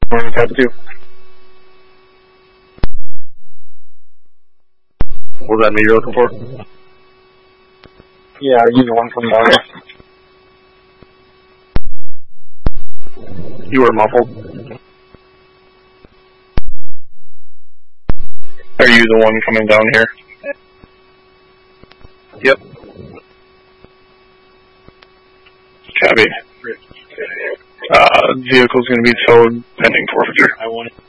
morning, type 2. Was that me you're looking for? Yeah, are you the one coming down here? You were muffled. Are you the one coming down here? Yep. Copy. Vehicle's going to be towed pending forfeiture.